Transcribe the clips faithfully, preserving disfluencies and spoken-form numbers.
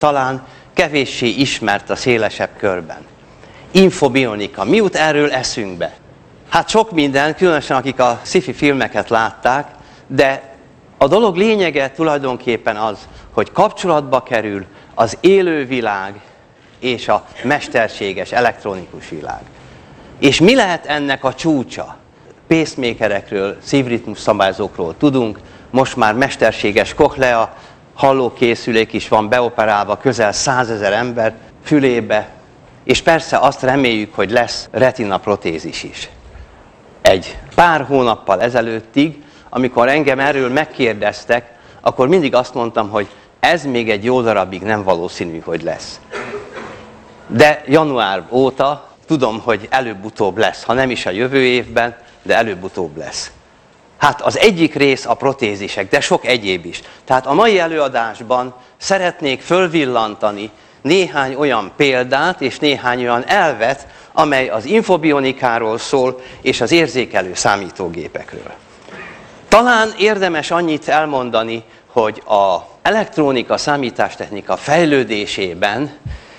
talán kevéssé ismert a szélesebb körben. Infobionika. Mi jut erről eszünkbe? Hát sok minden, különösen akik a sci-fi filmeket látták, de a dolog lényege tulajdonképpen az, hogy kapcsolatba kerül az élővilág és a mesterséges elektronikus világ. És mi lehet ennek a csúcsa? Pacemakerekről, szívritmus szabályzókról tudunk, most már mesterséges cochlea hallókészülék is van beoperálva közel százezer ember fülébe, és persze azt reméljük, hogy lesz retina protézis is. Egy pár hónappal ezelőttig, amikor engem erről megkérdeztek, akkor mindig azt mondtam, hogy ez még egy jó darabig nem valószínű, hogy lesz. De január óta tudom, hogy előbb-utóbb lesz, ha nem is a jövő évben, de előbb-utóbb lesz. Hát az egyik rész a protézisek, de sok egyéb is. Tehát a mai előadásban szeretnék fölvillantani néhány olyan példát és néhány olyan elvet, amely az infobionikáról szól és az érzékelő számítógépekről. Talán érdemes annyit elmondani, hogy az elektronika, számítástechnika fejlődésében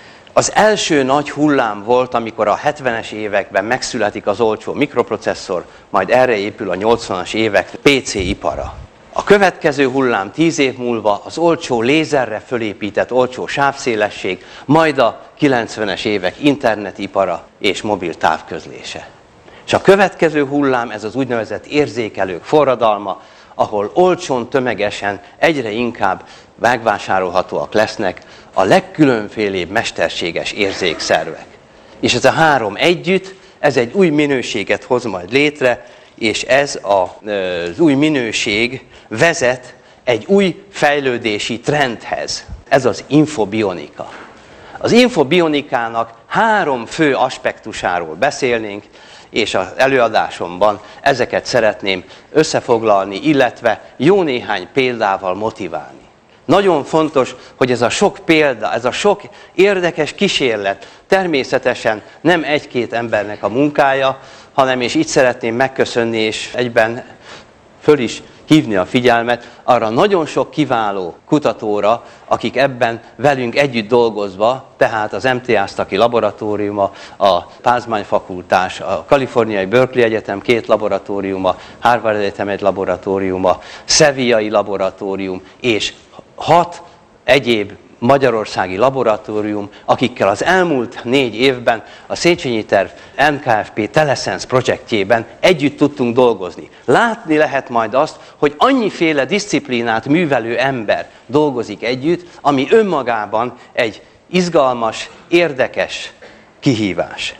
az első nagy hullám volt, amikor a hetvenes években megszületik az olcsó mikroprocesszor, majd erre épül a nyolcvanas évek pé cé ipara. A következő hullám tíz év múlva az olcsó lézerre fölépített olcsó sávszélesség, majd a kilencvenes évek internetipara és mobil távközlése. És a következő hullám ez az úgynevezett érzékelők forradalma, ahol olcsón, tömegesen egyre inkább megvásárolhatóak lesznek a legkülönfélébb mesterséges érzékszervek. És ez a három együtt, ez egy új minőséget hoz majd létre, és ez a, az új minőség vezet egy új fejlődési trendhez. Ez az infobionika. Az infobionikának három fő aspektusáról beszélnénk, és az előadásomban ezeket szeretném összefoglalni, illetve jó néhány példával motiválni. Nagyon fontos, hogy ez a sok példa, ez a sok érdekes kísérlet természetesen nem egy-két embernek a munkája, hanem és így szeretném megköszönni, és egyben föl is hívni a figyelmet arra nagyon sok kiváló kutatóra, akik ebben velünk együtt dolgozva, tehát az em té Asztaki laboratóriuma, a Pázmány fakultás, a Kaliforniai Berkeley Egyetem két laboratóriuma, Harvard Egyetem egy laboratóriuma, Sevillai laboratórium és hat egyéb magyarországi laboratórium, akikkel az elmúlt négy évben a Széchenyi terv en ká ef pé Telesense projektjében együtt tudtunk dolgozni. Látni lehet majd azt, hogy annyiféle diszciplínát művelő ember dolgozik együtt, ami önmagában egy izgalmas, érdekes kihívás.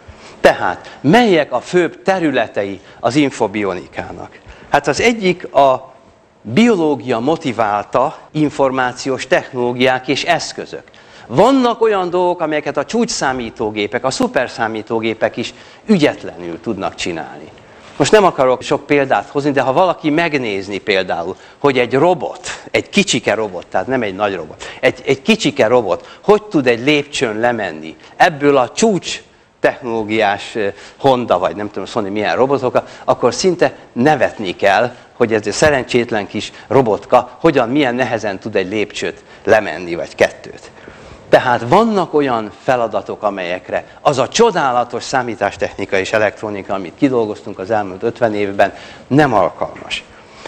Tehát melyek a főbb területei az infobionikának? Hát az egyik a biológia motiválta információs technológiák és eszközök. Vannak olyan dolgok, amelyeket a csúcsszámítógépek, a szuperszámítógépek is ügyetlenül tudnak csinálni. Most nem akarok sok példát hozni, de ha valaki megnézni például, hogy egy robot, egy kicsike robot, tehát nem egy nagy robot, egy, egy kicsike robot, hogy tud egy lépcsőn lemenni ebből a csúcs technológiás Honda, vagy nem tudom Sony milyen robotokkal, akkor szinte nevetni kell, hogy ez a szerencsétlen kis robotka hogyan, milyen nehezen tud egy lépcsőt lemenni, vagy kettőt. Tehát vannak olyan feladatok, amelyekre az a csodálatos számítástechnika és elektronika, amit kidolgoztunk az elmúlt ötven évben, nem alkalmas.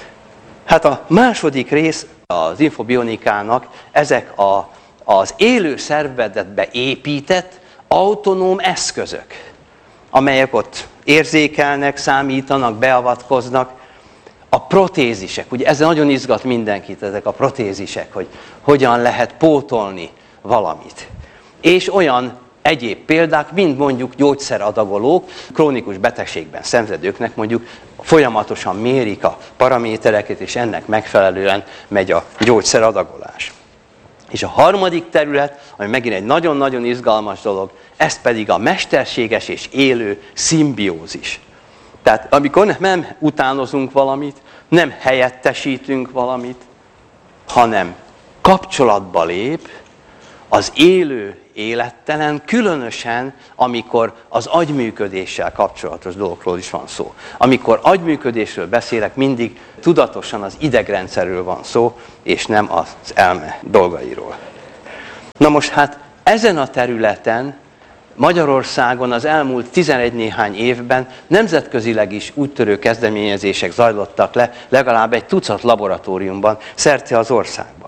Hát a második rész az infobionikának ezek a, az élő szervezetbe épített, autonóm eszközök, amelyek ott érzékelnek, számítanak, beavatkoznak. A protézisek, ugye ez nagyon izgat mindenkit, ezek a protézisek, hogy hogyan lehet pótolni valamit. És olyan egyéb példák, mint mondjuk gyógyszeradagolók, krónikus betegségben szenvedőknek mondjuk folyamatosan mérik a paramétereket, és ennek megfelelően megy a gyógyszeradagolás. És a harmadik terület, ami megint egy nagyon-nagyon izgalmas dolog, ez pedig a mesterséges és élő szimbiózis. Tehát amikor nem utánozunk valamit, nem helyettesítünk valamit, hanem kapcsolatba lép az élő élettelen, különösen amikor az agyműködéssel kapcsolatos dolgokról is van szó. Amikor agyműködésről beszélek, mindig tudatosan az idegrendszerről van szó, és nem az elme dolgairól. Na most hát ezen a területen Magyarországon az elmúlt tizenegy néhány évben nemzetközileg is úttörő kezdeményezések zajlottak le, legalább egy tucat laboratóriumban, szerte az országban.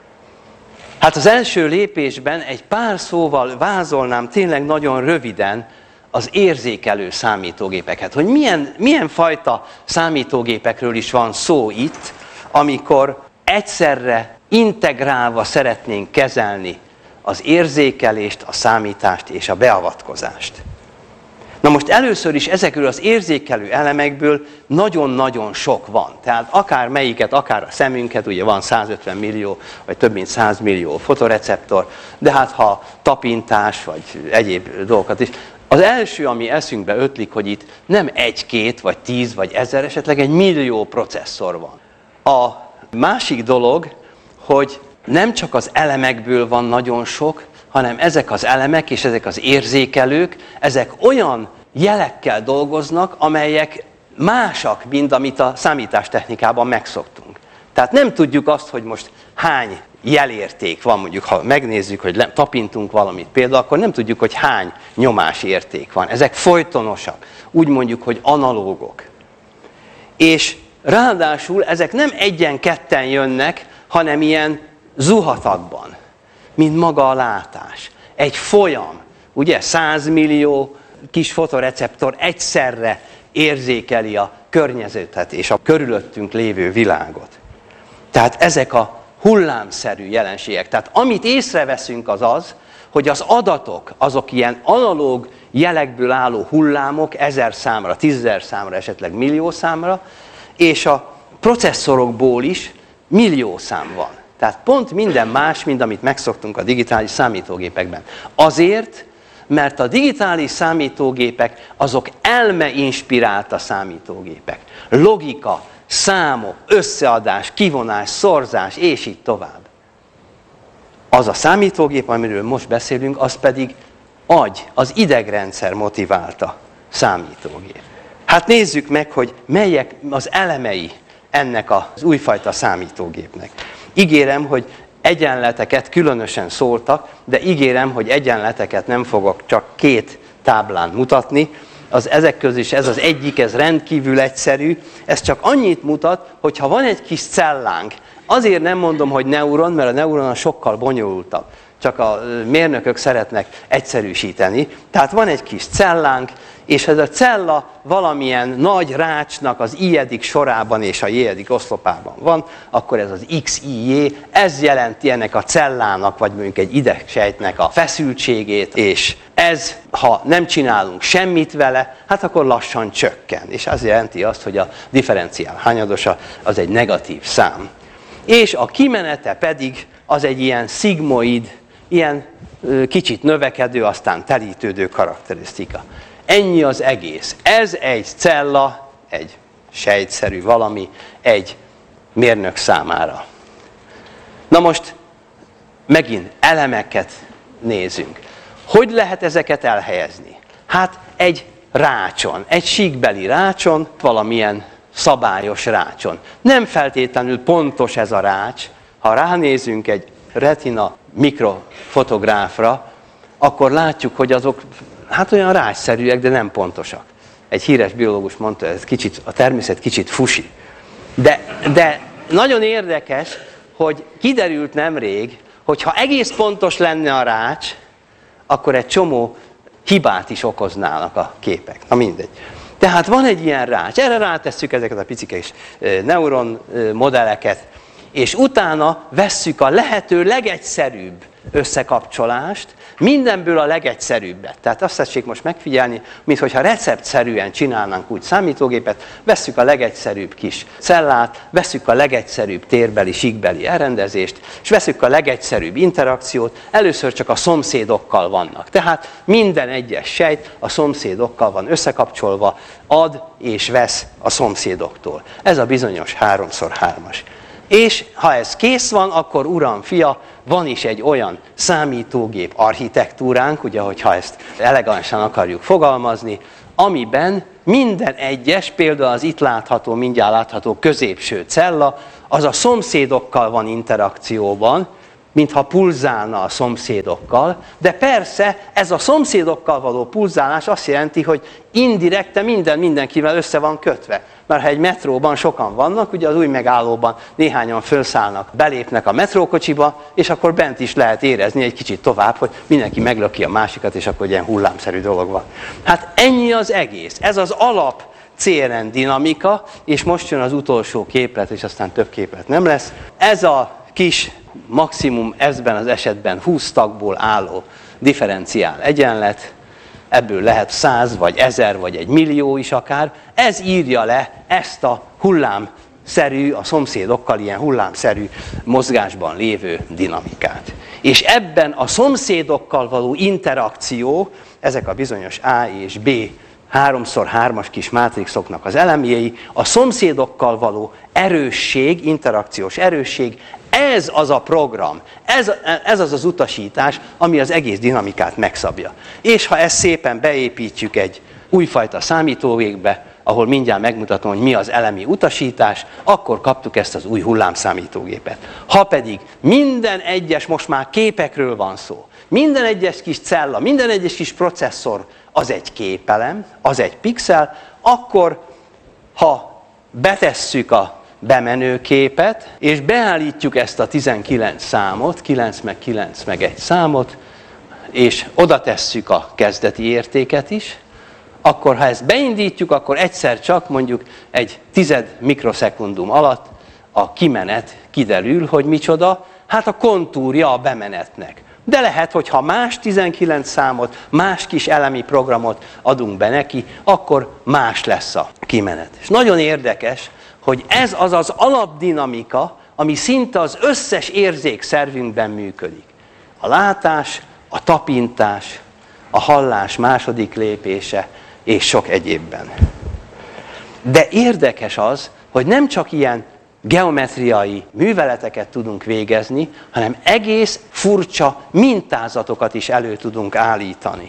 Hát az első lépésben egy pár szóval vázolnám tényleg nagyon röviden az érzékelő számítógépeket, hogy milyen, milyen fajta számítógépekről is van szó itt, amikor egyszerre integrálva szeretnénk kezelni az érzékelést, a számítást és a beavatkozást. Na most először is ezekről az érzékelő elemekből nagyon-nagyon sok van. Tehát akár melyiket, akár a szemünket, ugye van százötven millió, vagy több mint száz millió fotoreceptor, de hát ha tapintás, vagy egyéb dolgokat is. Az első, ami eszünkbe ötlik, hogy itt nem egy-két, vagy tíz, vagy ezer, esetleg egy millió processzor van. A másik dolog, hogy nem csak az elemekből van nagyon sok, hanem ezek az elemek és ezek az érzékelők, ezek olyan jelekkel dolgoznak, amelyek másak, mint amit a számítástechnikában megszoktunk. Tehát nem tudjuk azt, hogy most hány jelérték van, mondjuk ha megnézzük, hogy tapintunk valamit például, akkor nem tudjuk, hogy hány nyomásérték van. Ezek folytonosak, úgy mondjuk, hogy analógok. És ráadásul ezek nem egyen-ketten jönnek, hanem ilyen zuhatatban, mint maga a látás. Egy folyam, ugye száz millió kis fotoreceptor egyszerre érzékeli a környezetet és a körülöttünk lévő világot. Tehát ezek a hullámszerű jelenségek. Tehát amit észreveszünk az az, hogy az adatok, azok ilyen analóg jelekből álló hullámok ezer számra, tízezer számra, esetleg millió számra, és a processzorokból is millió szám van. Tehát pont minden más, mint amit megszoktunk a digitális számítógépekben. Azért, mert a digitális számítógépek azok elmeinspirálta számítógépek. Logika, számok, összeadás, kivonás, szorzás, és így tovább. Az a számítógép, amiről most beszélünk, az pedig agy, az idegrendszer motiválta számítógép. Hát nézzük meg, hogy melyek az elemei ennek az újfajta számítógépnek. Ígérem, hogy egyenleteket különösen szóltak, de ígérem, hogy egyenleteket nem fogok csak két táblán mutatni. Az ezek közül is ez az egyik, ez rendkívül egyszerű. Ez csak annyit mutat, hogy ha van egy kis cellánk, azért nem mondom, hogy neuron, mert a neuron sokkal bonyolultabb. Csak a mérnökök szeretnek egyszerűsíteni. Tehát van egy kis cellánk, és ez a cella valamilyen nagy rácsnak az i-edik sorában és a j-edik oszlopában van, akkor ez az iksz i jé, ez jelenti ennek a cellának, vagy mondjuk egy idegsejtnek a feszültségét, és ez, ha nem csinálunk semmit vele, hát akkor lassan csökken. És az jelenti azt, hogy a differenciál hányadosa az egy negatív szám. És a kimenete pedig az egy ilyen szigmoid, ilyen kicsit növekedő, aztán telítődő karakterisztika. Ennyi az egész. Ez egy cella, egy sejtszerű valami, egy mérnök számára. Na most megint elemeket nézünk. Hogy lehet ezeket elhelyezni? Hát egy rácson, egy síkbeli rácson, valamilyen szabályos rácson. Nem feltétlenül pontos ez a rács. Ha ránézünk egy retina mikrofotográfra, akkor látjuk, hogy azok hát olyan rácsszerűek, de nem pontosak. Egy híres biológus mondta, ez kicsit, a természet kicsit fusi. De, de nagyon érdekes, hogy kiderült nemrég, hogy ha egész pontos lenne a rács, akkor egy csomó hibát is okoznának a képek. Na mindegy. Tehát van egy ilyen rács, erre rátesszük ezeket a picike kis neuron modelleket, és utána vesszük a lehető legegyszerűbb összekapcsolást, mindenből a legegyszerűbbet. Tehát azt tessék most megfigyelni, minthogyha receptszerűen csinálnánk úgy számítógépet, vesszük a legegyszerűbb kis cellát, vesszük a legegyszerűbb térbeli, síkbeli elrendezést, és vesszük a legegyszerűbb interakciót, először csak a szomszédokkal vannak. Tehát minden egyes sejt a szomszédokkal van összekapcsolva, ad és vesz a szomszédoktól. Ez a bizonyos háromszor hármas. És ha ez kész van, akkor uram, fia, van is egy olyan számítógép architektúránk, ugye, hogyha ezt elegánsan akarjuk fogalmazni, amiben minden egyes, például az itt látható, mindjárt látható középső cella, az a szomszédokkal van interakcióban, mintha pulzálna a szomszédokkal, de persze ez a szomszédokkal való pulzálás azt jelenti, hogy indirekte minden mindenkivel össze van kötve. Mert ha egy metróban sokan vannak, ugye az új megállóban néhányan felszállnak, belépnek a metrókocsiba, és akkor bent is lehet érezni egy kicsit tovább, hogy mindenki meglöki a másikat, és akkor egy ilyen hullámszerű dolog van. Hát ennyi az egész. Ez az alap cé er en dinamika, és most jön az utolsó képlet, és aztán több képlet nem lesz. Ez a kis maximum ebben az esetben húsz tagból álló differenciál egyenlet, ebből lehet száz, vagy ezer, vagy egy millió is akár, ez írja le ezt a hullámszerű, a szomszédokkal ilyen hullámszerű mozgásban lévő dinamikát. És ebben a szomszédokkal való interakció, ezek a bizonyos A és B háromszor hármas kis mátrixoknak az elemjei, a szomszédokkal való erősség, interakciós erősség, ez az a program, ez, ez az az utasítás, ami az egész dinamikát megszabja. És ha ezt szépen beépítjük egy újfajta számítógépbe, ahol mindjárt megmutatom, hogy mi az elemi utasítás, akkor kaptuk ezt az új hullámszámítógépet. Ha pedig minden egyes, most már képekről van szó, minden egyes kis cella, minden egyes kis processzor az egy képelem, az egy pixel, akkor ha betesszük a bemenő képet, és beállítjuk ezt a tizenkilenc számot, kilenc meg kilenc meg egy számot, és oda tesszük a kezdeti értéket is, akkor ha ezt beindítjuk, akkor egyszer csak mondjuk egy tized mikroszekundum alatt a kimenet kiderül, hogy micsoda, hát a kontúrja a bemenetnek. De lehet, hogy ha más tizenkilenc számot, más kis elemi programot adunk be neki, akkor más lesz a kimenet. És nagyon érdekes, hogy ez az az alapdinamika, ami szinte az összes érzékszervünkben működik. A látás, a tapintás, a hallás második lépése, és sok egyébben. De érdekes az, hogy nem csak ilyen geometriai műveleteket tudunk végezni, hanem egész furcsa mintázatokat is elő tudunk állítani.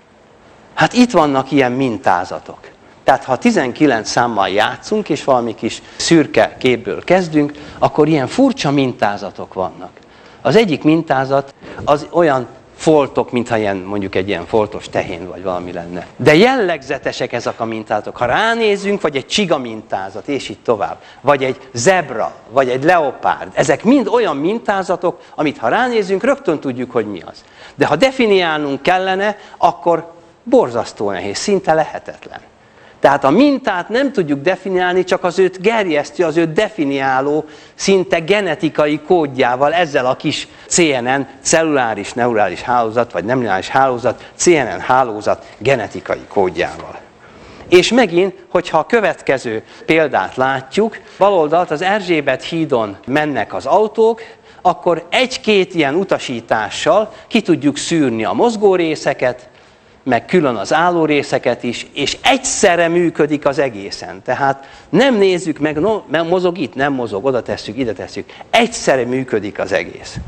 Hát itt vannak ilyen mintázatok. Tehát ha tizenkilenc számmal játszunk, és valami kis szürke képből kezdünk, akkor ilyen furcsa mintázatok vannak. Az egyik mintázat az olyan foltok, mintha ilyen, mondjuk egy ilyen foltos tehén vagy valami lenne. De jellegzetesek ezek a mintázatok. Ha ránézünk, vagy egy csiga mintázat, és így tovább, vagy egy zebra, vagy egy leopárd, ezek mind olyan mintázatok, amit ha ránézünk, rögtön tudjuk, hogy mi az. De ha definiálnunk kellene, akkor borzasztó nehéz, szinte lehetetlen. Tehát a mintát nem tudjuk definiálni, csak az őt gerjesztő, az őt definiáló, szinte genetikai kódjával, ezzel a kis cé en en, celluláris neurális hálózat, vagy nem neurális hálózat, cé en en hálózat genetikai kódjával. És megint, hogyha a következő példát látjuk, baloldalt az Erzsébet hídon mennek az autók, akkor egy-két ilyen utasítással ki tudjuk szűrni a mozgórészeket, meg külön az állórészeket is, és egyszerre működik az egészen. Tehát nem nézzük meg, no, mozog itt, nem mozog, oda tesszük, ide tesszük. Egyszerre működik az egész.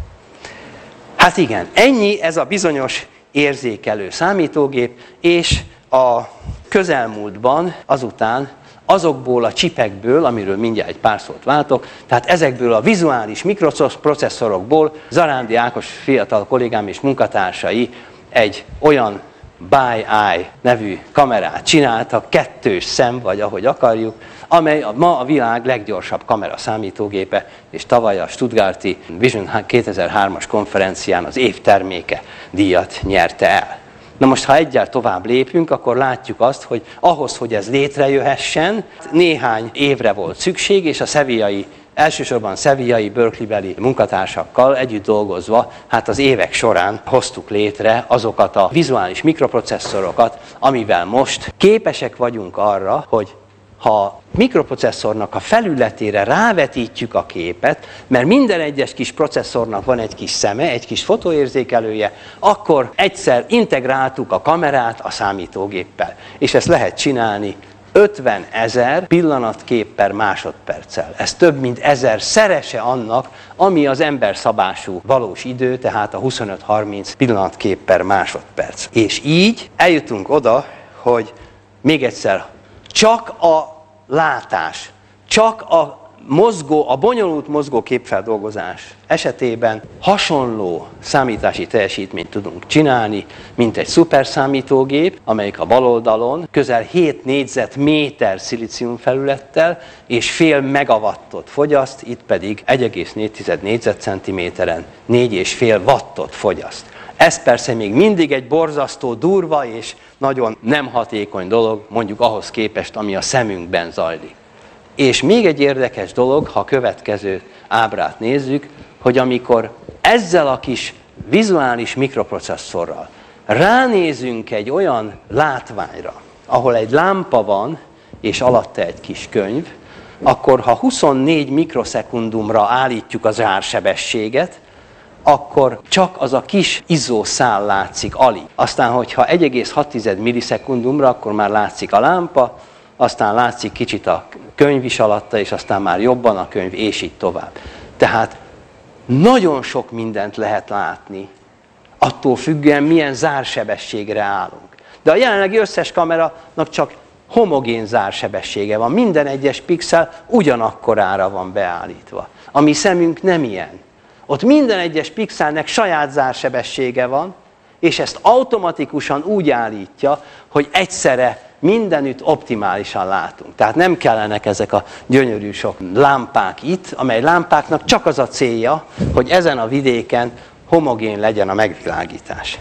Hát igen, ennyi ez a bizonyos érzékelő számítógép, és a közelmúltban azután azokból a csipekből, amiről mindjárt egy pár szót váltok, tehát ezekből a vizuális mikroprocesszorokból Zarándi Ákos fiatal kollégám és munkatársai egy olyan Bi-Eye nevű kamerát csináltak, kettős szem, vagy ahogy akarjuk, amely a, ma a világ leggyorsabb kamera számítógépe, és tavaly a Stuttgarti Vision kétezer-hármas konferencián az év terméke díjat nyerte el. Na most, ha egyel tovább lépünk, akkor látjuk azt, hogy ahhoz, hogy ez létrejöhessen, néhány évre volt szükség, és a sevillai, elsősorban sevillai, Berkeley-beli munkatársakkal együtt dolgozva, hát az évek során hoztuk létre azokat a vizuális mikroprocesszorokat, amivel most képesek vagyunk arra, hogy ha a mikroprocesszornak a felületére rávetítjük a képet, mert minden egyes kis processzornak van egy kis szeme, egy kis fotóérzékelője, akkor egyszer integráltuk a kamerát a számítógéppel. És ezt lehet csinálni ötven ezer pillanatkép per másodperccel. Ez több mint ezer szerese annak, ami az emberszabású valós idő, tehát a huszonöt-harminc pillanatkép per másodperc. És így eljutunk oda, hogy még egyszer, csak a látás, csak a mozgó, a bonyolult mozgó képfeldolgozás esetében hasonló számítási teljesítményt tudunk csinálni, mint egy szuperszámítógép, amelyik a bal oldalon közel hét négyzetméter szilícium felülettel és fél megawattot fogyaszt, itt pedig egy egész négy négyzetcentiméteren négy egész öt wattot fogyaszt. Ez persze még mindig egy borzasztó durva és nagyon nem hatékony dolog, mondjuk ahhoz képest, ami a szemünkben zajlik. És még egy érdekes dolog, ha a következő ábrát nézzük, hogy amikor ezzel a kis vizuális mikroprocesszorral ránézünk egy olyan látványra, ahol egy lámpa van, és alatta egy kis könyv, akkor ha huszonnégy mikroszekundumra állítjuk az ársebességet, akkor csak az a kis izzószál látszik alig. Aztán, hogyha egy egész hat millisekundumra, akkor már látszik a lámpa, aztán látszik kicsit a könyv is alatta, és aztán már jobban a könyv, és így tovább. Tehát nagyon sok mindent lehet látni, attól függően milyen zársebességre állunk. De a jelenlegi összes kameranak csak homogén zársebessége van. Minden egyes pixel ugyanakkorára van beállítva. A mi szemünk nem ilyen. Ott minden egyes pixelnek saját zársebessége van, és ezt automatikusan úgy állítja, hogy egyszerre mindenütt optimálisan látunk. Tehát nem kellenek ezek a gyönyörű sok lámpák itt, amely lámpáknak csak az a célja, hogy ezen a vidéken homogén legyen a megvilágítás.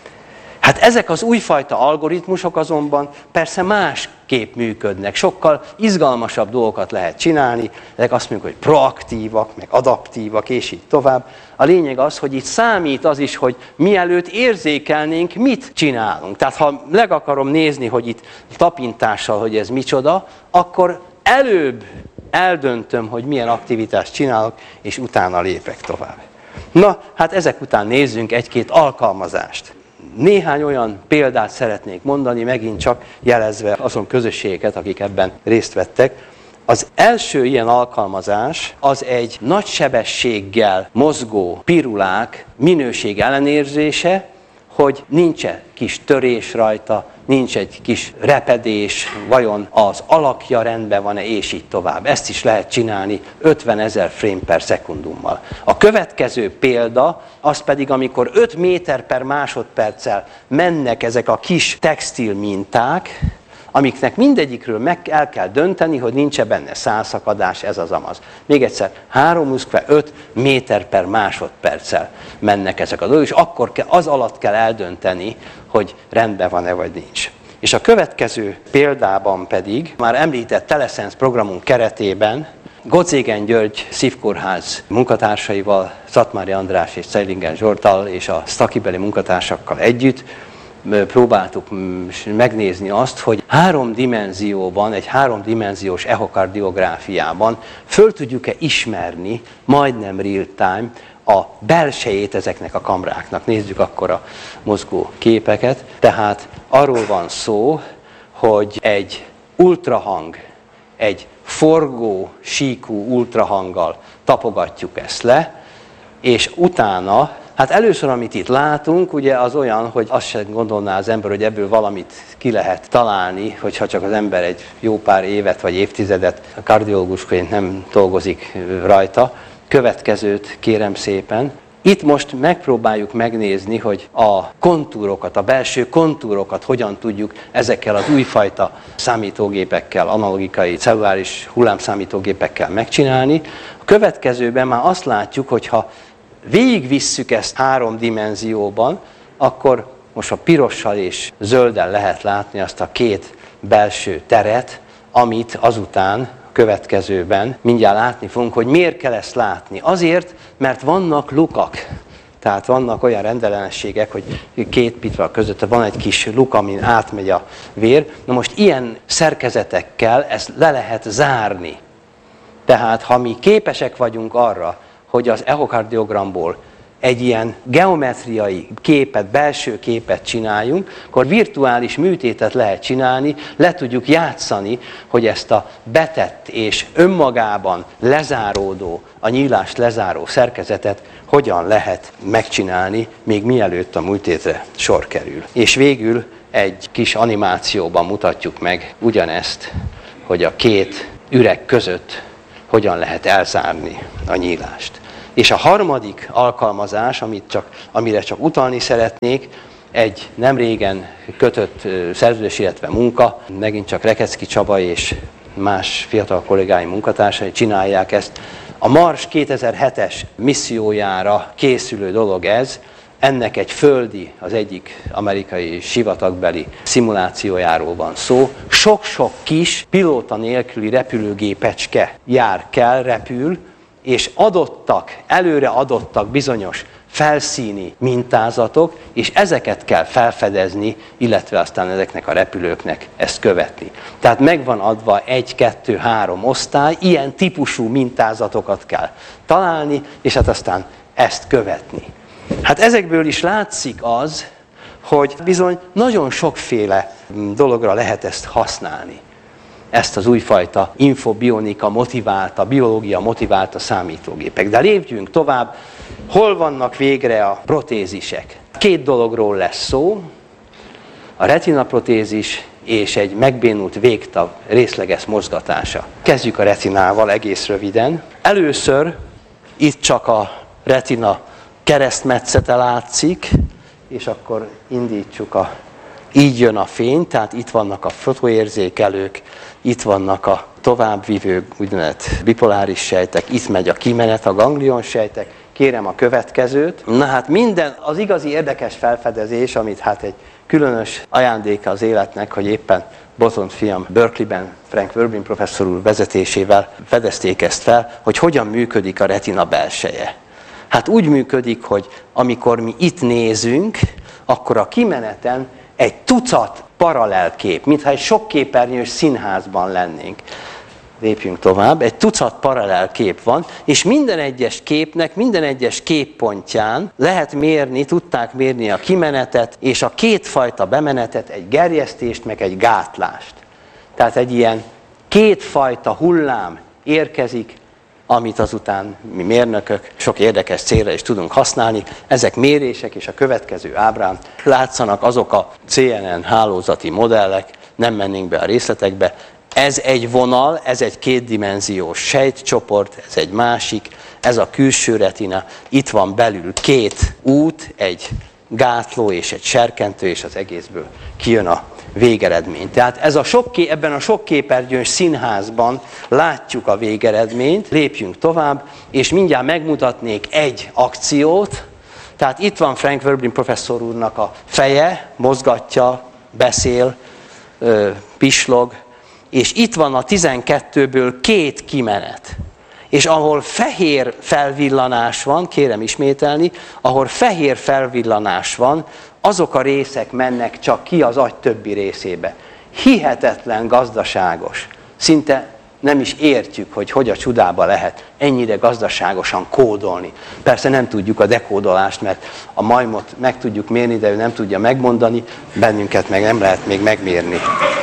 Hát ezek az újfajta algoritmusok azonban persze másképp működnek, sokkal izgalmasabb dolgokat lehet csinálni, ezek azt mondjuk, hogy proaktívak, meg adaptívak, és így tovább. A lényeg az, hogy itt számít az is, hogy mielőtt érzékelnénk, mit csinálunk. Tehát ha meg akarom nézni, hogy itt tapintással, hogy ez micsoda, akkor előbb eldöntöm, hogy milyen aktivitást csinálok, és utána lépek tovább. Na, hát ezek után nézzünk egy-két alkalmazást. Néhány olyan példát szeretnék mondani, megint csak jelezve azon közösségeket, akik ebben részt vettek. Az első ilyen alkalmazás az egy nagy sebességgel mozgó pirulák minőség ellenőrzése, hogy nincs-e kis törés rajta, nincs egy kis repedés, vajon az alakja rendben van-e, és így tovább. Ezt is lehet csinálni ötvenezer frame per szekundummal. A következő példa, az pedig, amikor öt méter per másodperccel mennek ezek a kis textil minták, amiknek mindegyikről meg el kell dönteni, hogy nincs-e benne szálszakadás, ez az amaz. Még egyszer, három öt méter per másodperccel mennek ezek a dolgok, és akkor kell, az alatt kell eldönteni, hogy rendben van-e vagy nincs. És a következő példában pedig, már említett Telesense programunk keretében, Gocégen György szívkórház munkatársaival, Szatmári András és Ceilingen Zsolttal és a szakibeli munkatársakkal együtt próbáltuk megnézni azt, hogy három dimenzióban, egy háromdimenziós echokardiográfiában föl tudjuk-e ismerni, majdnem real time, a belsejét ezeknek a kamráknak. Nézzük akkor a mozgó képeket. Tehát arról van szó, hogy egy ultrahang, egy forgó, síkú ultrahanggal tapogatjuk ezt le, és utána, hát először, amit itt látunk, ugye az olyan, hogy azt sem gondolná az ember, hogy ebből valamit ki lehet találni, hogyha csak az ember egy jó pár évet vagy évtizedet kardiológusként nem dolgozik rajta. Következőt kérem szépen. Itt most megpróbáljuk megnézni, hogy a kontúrokat, a belső kontúrokat hogyan tudjuk ezekkel az újfajta számítógépekkel, analogikai, celluláris hullámszámítógépekkel megcsinálni. A következőben már azt látjuk, hogy ha végigvisszük ezt három dimenzióban, akkor most a pirossal és zölddel lehet látni azt a két belső teret, amit azután következőben mindjárt látni fogunk, hogy miért kell ezt látni. Azért, mert vannak lukak. Tehát vannak olyan rendellenességek, hogy két pitva között van egy kis luk, amin átmegy a vér. Na most ilyen szerkezetekkel ezt le lehet zárni. Tehát ha mi képesek vagyunk arra, hogy az echokardiogramból egy ilyen geometriai képet, belső képet csináljunk, akkor virtuális műtétet lehet csinálni, le tudjuk játszani, hogy ezt a betett és önmagában lezáródó, a nyílást lezáró szerkezetet hogyan lehet megcsinálni, még mielőtt a műtétre sor kerül. És végül egy kis animációban mutatjuk meg ugyanezt, hogy a két üreg között hogyan lehet elzárni a nyílást. És a harmadik alkalmazás, amit csak, amire csak utalni szeretnék, egy nem régen kötött szerződés, illetve munka, megint csak Rekecki Csaba és más fiatal kollégái munkatársai csinálják ezt. A Mars kétezer-hetes missziójára készülő dolog ez, ennek egy földi, az egyik amerikai sivatagbeli szimulációjáról van szó. Sok-sok kis, pilóta nélküli repülőgépecske jár kell, repül, és adottak, előre adottak bizonyos felszíni mintázatok, és ezeket kell felfedezni, illetve aztán ezeknek a repülőknek ezt követni. Tehát megvan adva egy, kettő, három osztály, ilyen típusú mintázatokat kell találni, és hát aztán ezt követni. Hát ezekből is látszik az, hogy bizony nagyon sokféle dologra lehet ezt használni. Ezt az újfajta infobionika motiválta, biológia motiválta számítógépek. De lépjünk tovább, hol vannak végre a protézisek? Két dologról lesz szó, a retinaprotézis és egy megbénult végtag részleges mozgatása. Kezdjük a retinával egész röviden. Először itt csak a retina keresztmetszete látszik, és akkor indítsuk a... Így jön a fény, tehát itt vannak a fotóérzékelők, itt vannak a továbbvivő úgynevezett bipoláris sejtek, itt megy a kimenet, a ganglion sejtek. Kérem a következőt. Na hát minden az igazi érdekes felfedezés, amit hát egy különös ajándéka az életnek, hogy éppen Botont fiam Berkeleyben, Frank Werbin professzor úr vezetésével fedezték ezt fel, hogy hogyan működik a retina belseje. Hát úgy működik, hogy amikor mi itt nézünk, akkor a kimeneten egy tucat paralel kép, mintha egy sokképernyős színházban lennénk. Lépjünk tovább, egy tucat paralel kép van, és minden egyes képnek, minden egyes képpontján lehet mérni, tudták mérni a kimenetet, és a kétfajta bemenetet, egy gerjesztést, meg egy gátlást. Tehát egy ilyen kétfajta hullám érkezik, amit azután mi mérnökök sok érdekes célra is tudunk használni. Ezek mérések, és a következő ábrán látszanak azok a cé en en hálózati modellek, nem mennénk be a részletekbe. Ez egy vonal, ez egy kétdimenziós sejtcsoport, ez egy másik, ez a külső retina. Itt van belül két út, egy gátló és egy serkentő, és az egészből kijön a végeredmény. Tehát ez a sok, ebben a sokképernyős színházban látjuk a végeredményt, lépjünk tovább, és mindjárt megmutatnék egy akciót. Tehát itt van Frank Werbin professzor úrnak a feje, mozgatja, beszél, pislog, és itt van a tizenkettőből két kimenet. És ahol fehér felvillanás van, kérem ismételni, ahol fehér felvillanás van, azok a részek mennek csak ki az agy többi részébe. Hihetetlen gazdaságos. Szinte nem is értjük, hogy hogy a csodába lehet ennyire gazdaságosan kódolni. Persze nem tudjuk a dekódolást, mert a majmot meg tudjuk mérni, de ő nem tudja megmondani, bennünket meg nem lehet még megmérni.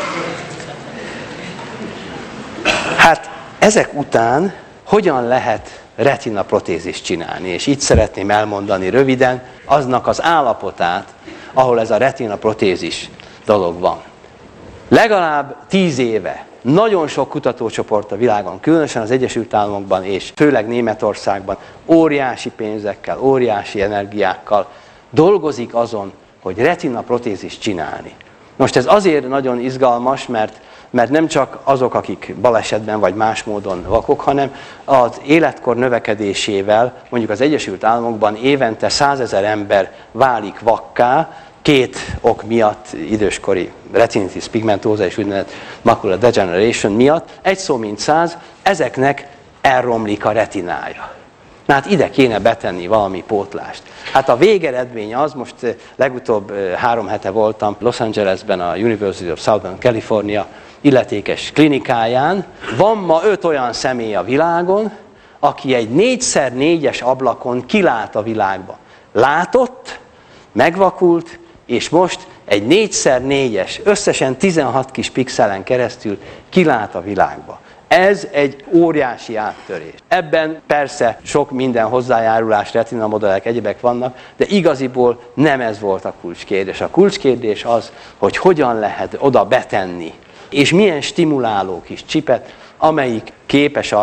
Hát ezek után hogyan lehet retinaprotézist csinálni? És itt szeretném elmondani röviden aznak az állapotát, ahol ez a retinaprotézis dolog van. Legalább tíz éve nagyon sok kutatócsoport a világon, különösen az Egyesült Államokban és főleg Németországban óriási pénzekkel, óriási energiákkal dolgozik azon, hogy retinaprotézist csinálni. Most ez azért nagyon izgalmas, mert mert nem csak azok, akik balesetben vagy más módon vakok, hanem az életkor növekedésével, mondjuk az Egyesült Államokban évente százezer ember válik vakká, két ok miatt, időskori retinitis pigmentosa és úgynevezett macular degeneration miatt, egy szó mint száz, ezeknek elromlik a retinája. Na hát ide kéne betenni valami pótlást. Hát a végeredmény az, most legutóbb három hete voltam Los Angelesben, a University of Southern California illetékes klinikáján. Van ma öt olyan személy a világon, aki egy négyszer négyes ablakon kilát a világba. Látott, megvakult, és most egy négyszer négyes, összesen tizenhat kis pixelen keresztül kilát a világba. Ez egy óriási áttörés. Ebben persze sok minden hozzájárulás, retina modellek, egyebek vannak, de igaziból nem ez volt a kulcskérdés. A kulcskérdés az, hogy hogyan lehet oda betenni, és milyen stimuláló kis csipet, amelyik képes arra,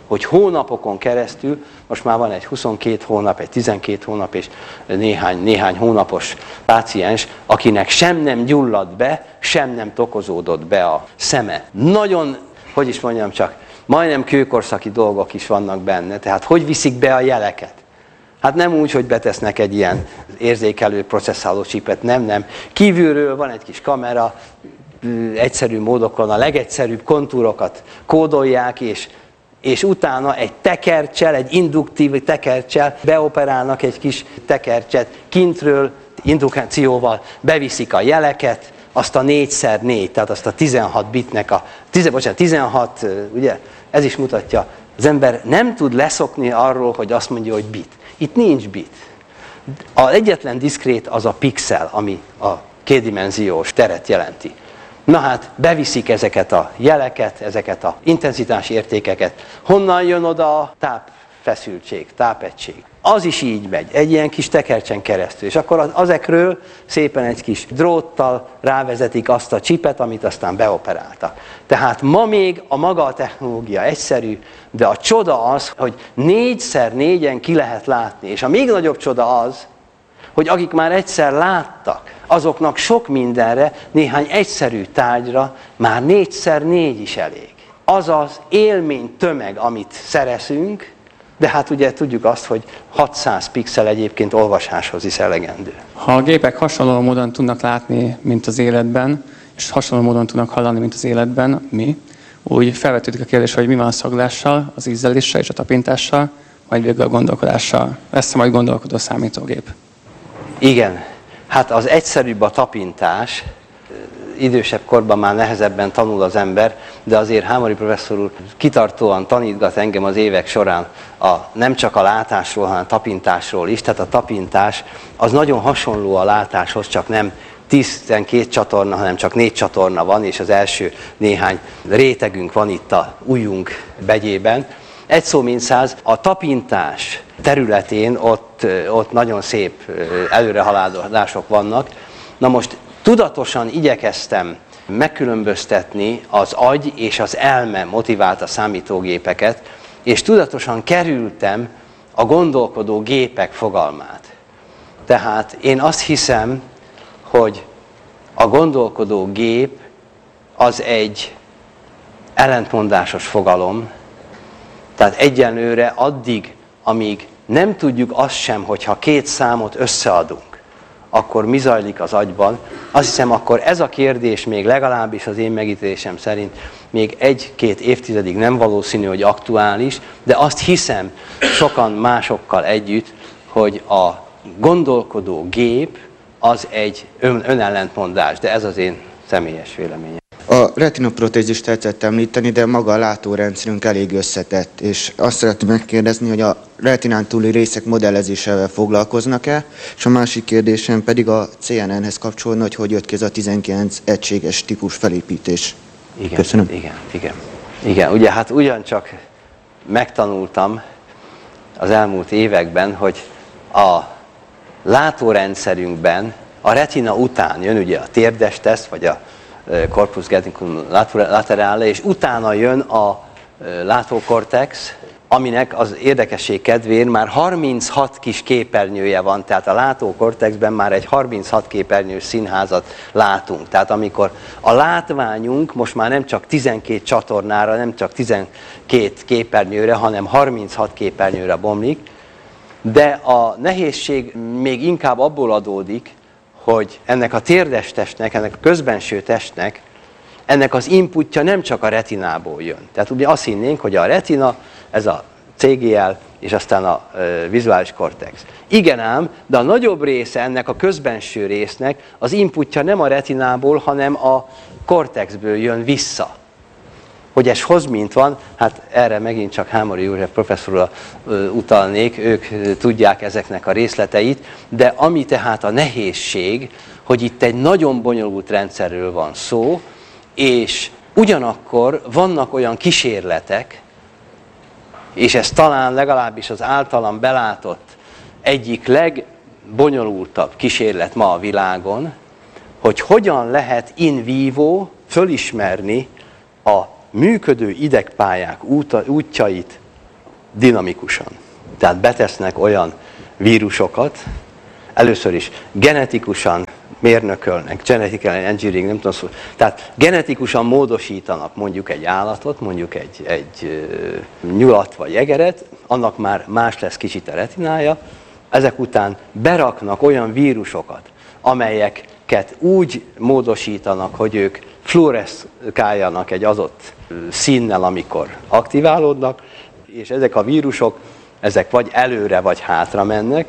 hogy hónapokon keresztül, most már van egy huszonkét hónap, egy tizenkét hónap és néhány, néhány hónapos páciens, akinek sem nem gyulladt be, sem nem tokozódott be a szeme. Nagyon, hogy is mondjam csak, majdnem kőkorszaki dolgok is vannak benne, tehát hogy viszik be a jeleket? Hát nem úgy, hogy betesznek egy ilyen érzékelő, processzáló csipet, nem, nem. Kívülről van egy kis kamera, egyszerű módokon a legegyszerűbb kontúrokat kódolják, és, és utána egy tekerccsel, egy induktív tekerccsel beoperálnak egy kis tekercset, kintről, indukációval beviszik a jeleket, azt a négy szer négy, tehát azt a tizenhat bitnek a, tizen, bocsánat, tizenhat, ugye, ez is mutatja, az ember nem tud leszokni arról, hogy azt mondja, hogy bit. Itt nincs bit. Az egyetlen diszkrét az a pixel, ami a kétdimenziós teret jelenti. Na hát, beviszik ezeket a jeleket, ezeket a intenzitási értékeket. Honnan jön oda a tápfeszültség, tápegység? Az is így megy, egy ilyen kis tekercsen keresztül. És akkor azekről szépen egy kis dróttal rávezetik azt a csipet, amit aztán beoperáltak. Tehát ma még a maga a technológia egyszerű, de a csoda az, hogy négyszer négyen ki lehet látni. És a még nagyobb csoda az, hogy akik már egyszer láttak, azoknak sok mindenre, néhány egyszerű tárgyra már négyszer négy is elég. Az az élmény tömeg, amit szerezünk, de hát ugye tudjuk azt, hogy hatszáz pixel egyébként olvasáshoz is elegendő. Ha a gépek hasonló módon tudnak látni, mint az életben, és hasonló módon tudnak hallani, mint az életben, mi, úgy felvetődik a kérdés, hogy mi van a szaglással, az ízleléssel és a tapintással, majd végül a gondolkodással. Lesz-e majd gondolkodó számítógép? Igen, hát az egyszerűbb a tapintás, idősebb korban már nehezebben tanul az ember, de azért Hámori professzor úr kitartóan tanítgat engem az évek során a, nem csak a látásról, hanem a tapintásról is. Tehát a tapintás az nagyon hasonló a látáshoz, csak nem tizenkét csatorna, hanem csak négy csatorna van, és az első néhány rétegünk van itt a ujjunk begyében. Egy szó mint száz, a tapintás területén ott, ott nagyon szép előrehaladások vannak. Na most tudatosan igyekeztem megkülönböztetni az agy és az elme motiválta számítógépeket, és tudatosan kerültem a gondolkodó gépek fogalmát. Tehát én azt hiszem, hogy a gondolkodó gép az egy ellentmondásos fogalom, tehát egyenlőre addig, amíg nem tudjuk azt sem, hogyha két számot összeadunk, akkor mi zajlik az agyban. Azt hiszem, akkor ez a kérdés még legalábbis az én megítélésem szerint még egy-két évtizedig nem valószínű, hogy aktuális, de azt hiszem sokan másokkal együtt, hogy a gondolkodó gép az egy ön, önellentmondás, de ez az én személyes véleményem. A retinoprotézist tetszett említeni, de maga a látórendszerünk elég összetett, és azt szeretném megkérdezni, hogy a retinán túli részek modellezésével foglalkoznak-e, és a másik kérdésem pedig a cé en en-hez kapcsolódna, hogy hogy jött ki ez a tizenkilenc egységes típus felépítés. Igen, Köszönöm. Igen, igen. Igen, ugye hát ugyancsak megtanultam az elmúlt években, hogy a látórendszerünkben a retina után jön ugye a térdes teszt, vagy a corpus genicum laterale, és utána jön a látókortex, aminek az érdekesség kedvéért már harminchat kis képernyője van, tehát a látókortexben már egy harminchat képernyős színházat látunk. Tehát amikor a látványunk most már nem csak tizenkét csatornára, nem csak tizenkét képernyőre, hanem harminchat képernyőre bomlik, de a nehézség még inkább abból adódik, hogy ennek a térdes testnek, ennek a közbenső testnek, ennek az inputja nem csak a retinából jön. Tehát ugye azt hinnénk, hogy a retina, ez a cé gé el, és aztán a e, vizuális kortex. Igen ám, de a nagyobb része ennek a közbenső résznek az inputja nem a retinából, hanem a kortexből jön vissza. Hogy ez hoz mint van, hát erre megint csak Hámori József professzorra utalnék, ők tudják ezeknek a részleteit, de ami tehát a nehézség, hogy itt egy nagyon bonyolult rendszerről van szó, és ugyanakkor vannak olyan kísérletek, és ez talán legalábbis az általam belátott egyik legbonyolultabb kísérlet ma a világon, hogy hogyan lehet in vivo fölismerni a működő idegpályák útjait dinamikusan. Tehát betesznek olyan vírusokat, először is genetikusan mérnökölnek, genetical engineering, nem tudom szó. Tehát genetikusan módosítanak mondjuk egy állatot, mondjuk egy, egy nyulat vagy egeret, annak már más lesz kicsit a retinája, ezek után beraknak olyan vírusokat, amelyeket úgy módosítanak, hogy ők fluoreszkáljanak egy adott színnel, amikor aktiválódnak, és ezek a vírusok, ezek vagy előre, vagy hátra mennek,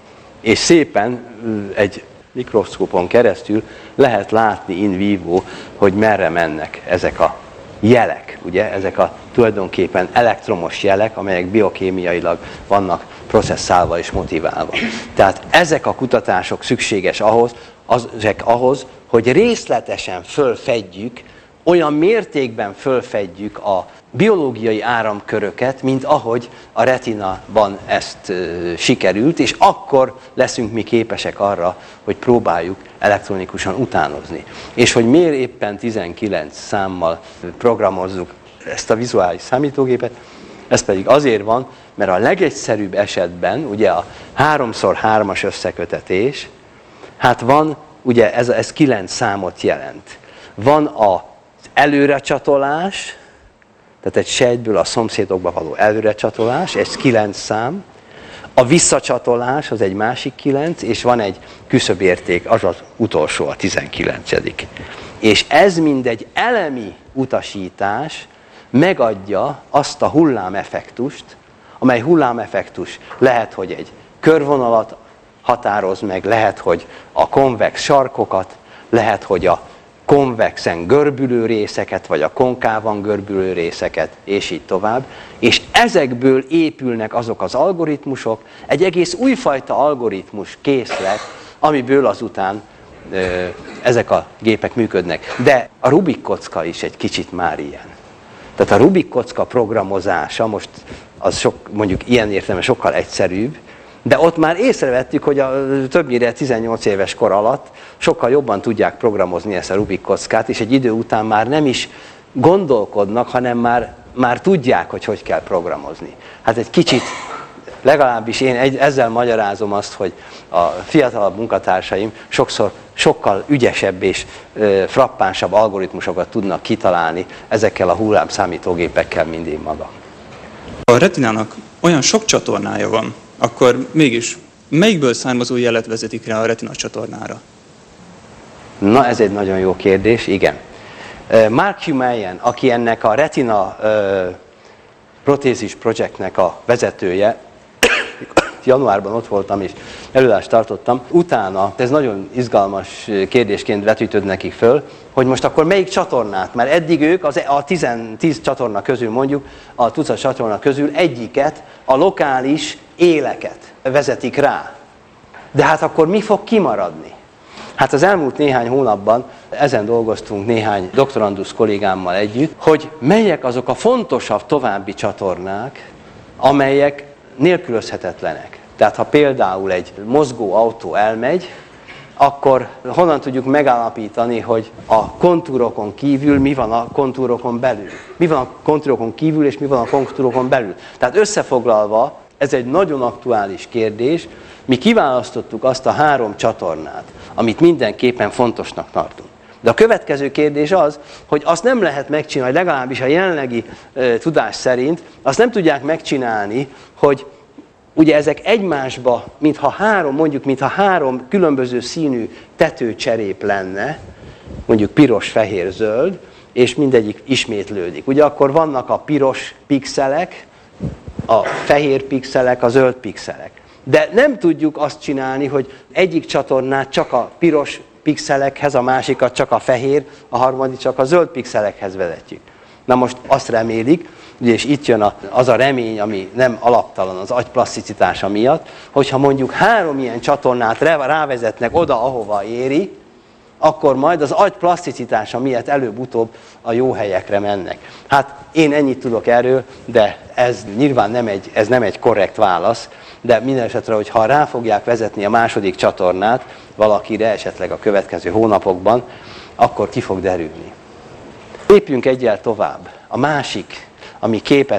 és szépen egy mikroszkópon keresztül lehet látni in vivo, hogy merre mennek ezek a jelek, ugye? Ezek a tulajdonképpen elektromos jelek, amelyek biokémiailag vannak processzálva és motiválva. Tehát ezek a kutatások szükséges ahhoz, azok ahhoz, hogy részletesen fölfedjük, olyan mértékben fölfedjük a biológiai áramköröket, mint ahogy a retinaban ezt e, sikerült, és akkor leszünk mi képesek arra, hogy próbáljuk elektronikusan utánozni. És hogy miért éppen tizenkilenc számmal programozzuk ezt a vizuális számítógépet, ez pedig azért van, mert a legegyszerűbb esetben, ugye a háromszor hármas összekötetés, hát van, ugye ez, ez kilenc számot jelent. Van az előrecsatolás, tehát egy sejtből a szomszédokba való előrecsatolás, ez kilenc szám. A visszacsatolás az egy másik kilenc, és van egy küszöbérték, az az utolsó, a tizenkilencedik. És ez mindegy elemi utasítás megadja azt a hullámeffektust, amely hullámeffektus lehet, hogy egy körvonalat határoz meg, lehet, hogy a konvex sarkokat, lehet, hogy a konvexen görbülő részeket, vagy a konkávan görbülő részeket, és így tovább. És ezekből épülnek azok az algoritmusok, egy egész újfajta algoritmus készlet, amiből azután ö, ezek a gépek működnek. De a Rubik kocka is egy kicsit már ilyen. Tehát a Rubik kocka programozása, most az sok, mondjuk ilyen értelemben sokkal egyszerűbb, de ott már észrevettük, hogy a többnyire tizennyolc éves kor alatt sokkal jobban tudják programozni ezt a Rubik kockát, és egy idő után már nem is gondolkodnak, hanem már, már tudják, hogy hogy kell programozni. Hát egy kicsit, legalábbis én egy, ezzel magyarázom azt, hogy a fiatalabb munkatársaim sokszor sokkal ügyesebb és e, frappánsabb algoritmusokat tudnak kitalálni ezekkel a hullámszámítógépekkel, mint én magam. A retinának olyan sok csatornája van, akkor mégis melyikből származó jelet vezetik rá a retina csatornára? Na, ez egy nagyon jó kérdés, igen. Mark Humayan, aki ennek a retina uh, protézis projektnek a vezetője, januárban ott voltam és előadást tartottam, utána, ez nagyon izgalmas kérdésként vetődött nekik föl, hogy most akkor melyik csatornát, mert eddig ők az, a tíz csatorna közül mondjuk, a tucat csatorna közül egyiket, a lokális éleket vezetik rá. De hát akkor mi fog kimaradni? Hát az elmúlt néhány hónapban ezen dolgoztunk néhány doktorandusz kollégámmal együtt, hogy melyek azok a fontosabb további csatornák, amelyek nélkülözhetetlenek. Tehát ha például egy mozgó autó elmegy, akkor honnan tudjuk megállapítani, hogy a kontúrokon kívül mi van a kontúrokon belül? Mi van a kontúrokon kívül, és mi van a kontúrokon belül? Tehát összefoglalva, ez egy nagyon aktuális kérdés. Mi kiválasztottuk azt a három csatornát, amit mindenképpen fontosnak tartunk. De a következő kérdés az, hogy azt nem lehet megcsinálni, legalábbis a jelenlegi e, tudás szerint, azt nem tudják megcsinálni, hogy ugye ezek egymásba, mintha három, mondjuk, mintha három különböző színű tetőcserép lenne, mondjuk piros, fehér, zöld, és mindegyik ismétlődik. Ugye akkor vannak a piros pixelek, a fehér pixelek, a zöld pixelek. De nem tudjuk azt csinálni, hogy egyik csatornát csak a piros pixelekhez, a másikat csak a fehér, a harmadik csak a zöld pixelekhez vezetjük. Na most azt remélik, és itt jön az a remény, ami nem alaptalan az agy plaszticitása miatt, hogyha mondjuk három ilyen csatornát rávezetnek oda, ahova éri, akkor majd az agy plaszticitása miatt előbb-utóbb a jó helyekre mennek. Hát én ennyit tudok erről, de ez nyilván nem egy, ez nem egy korrekt válasz, de minden esetre, hogyha rá fogják vezetni a második csatornát valakire, esetleg a következő hónapokban, akkor ki fog derülni. Lépjünk egyel tovább. A másik, ami képet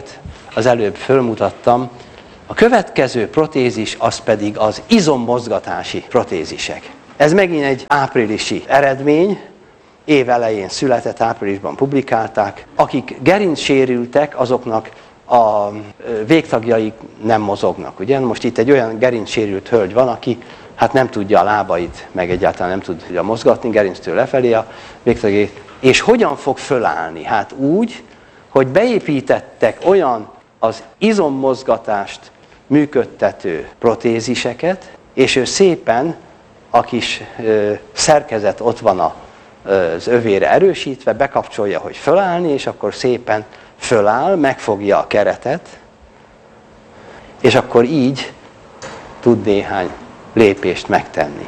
az előbb fölmutattam. A következő protézis az pedig az izommozgatási protézisek. Ez megint egy áprilisi eredmény, év elején született, áprilisban publikálták. Akik gerincsérültek, azoknak a végtagjaik nem mozognak. Ugye? Most itt egy olyan gerincsérült hölgy van, aki hát nem tudja a lábait, meg egyáltalán nem tudja mozgatni, gerinctől lefelé a végtagjait. És hogyan fog fölállni? Hát úgy, hogy beépítettek olyan az izommozgatást működtető protéziseket, és ő szépen, a kis ö, szerkezet ott van a, az övére erősítve, bekapcsolja, hogy fölállni, és akkor szépen föláll, megfogja a keretet, és akkor így tud néhány lépést megtenni.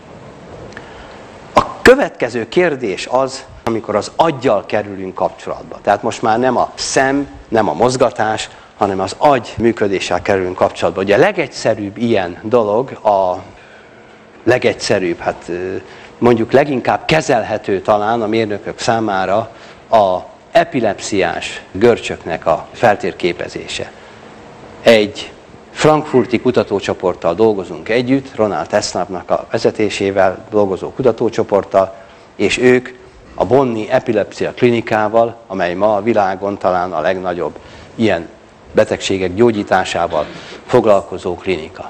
A következő kérdés az, amikor az aggyal kerülünk kapcsolatba. Tehát most már nem a szem, nem a mozgatás, hanem az agy működéssel kerülünk kapcsolatba. Ugye a legegyszerűbb ilyen dolog, a legegyszerűbb, hát mondjuk leginkább kezelhető talán a mérnökök számára a epilepsziás görcsöknek a feltérképezése. Egy frankfurti kutatócsoporttal dolgozunk együtt, Ronald Tesznapnak a vezetésével dolgozó kutatócsoporttal, és ők a Bonni Epilepsia Klinikával, amely ma a világon talán a legnagyobb ilyen betegségek gyógyításával foglalkozó klinika.